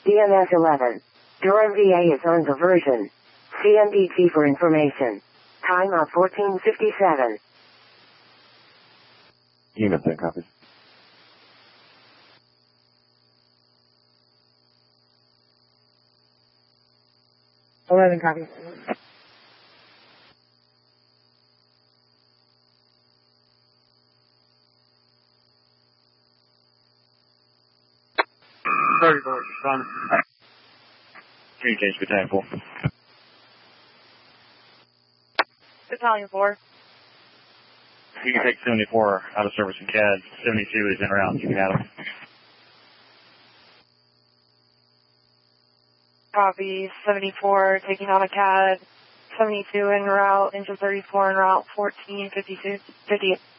DMS 11. Durham VA is on diversion. CNDT for information. Time of 14:57. EMS 10 copies. 11 copies. Can you change battalion 4? Battalion 4. You can take 74 out of service in CAD. 72 is en route. You can have them. Copy. 74 taking out a CAD. 72 en route. Engine 34 en route. 14:52. 58.